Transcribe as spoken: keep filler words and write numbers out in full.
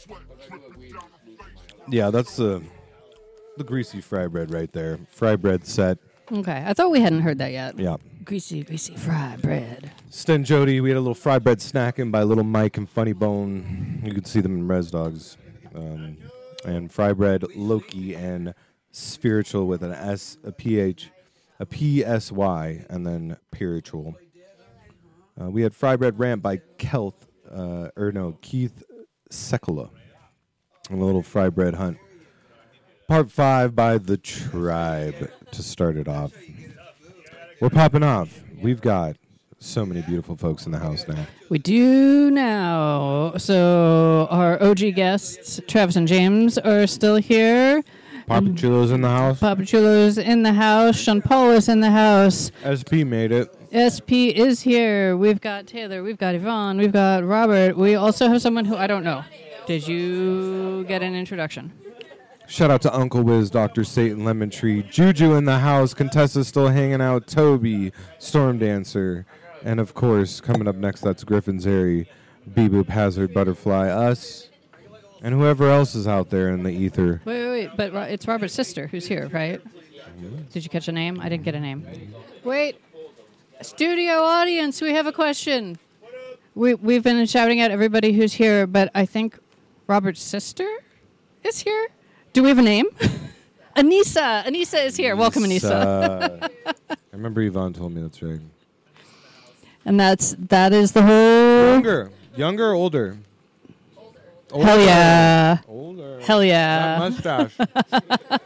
Yeah, that's the the greasy fry bread right there. Fry bread set. Okay, I thought we hadn't heard that yet. Yeah. Greasy, greasy fry bread. Sten Jody, we had a little fry bread snacking by Little Mike and Funny Bone. You could see them in Res Dogs. Um, and fry bread, Loki, and spiritual with an S, a P H, a P S Y, and then spiritual. Uh, we had fry bread rant by Kelth, uh, or no, Keith Sekula. And a little fry bread hunt. Part five by The Tribe to start it off. We're popping off. We've got so many beautiful folks in the house now. We do now. So our O G guests, Travis and James, are still here. Papa Chulo's in the house. Papa Chulo's in the house. Sean Paul is in the house. S P made it. S P is here. We've got Taylor. We've got Yvonne. We've got Robert. We also have someone who I don't know. Did you get an introduction? Shout out to Uncle Wiz, Doctor Satan, Lemon Tree, Juju in the house, Contessa's still hanging out, Toby, Storm Dancer, and of course, coming up next, that's Griffin Zeri, Beboop, Hazard, Butterfly, us, and whoever else is out there in the ether. Wait, wait, wait. But Ro- it's Robert's sister who's here, right? Mm-hmm. Did you catch a name? I didn't get a name. Wait. Studio audience, we have a question. We, we've been shouting at everybody who's here, but I think Robert's sister is here. Do we have a name? Anissa. Anissa is here. Welcome, Anissa. I remember Yvonne told me that's right. And that's that is the whole. Younger, younger, or older. older. Hell yeah. Older. Hell yeah. That mustache.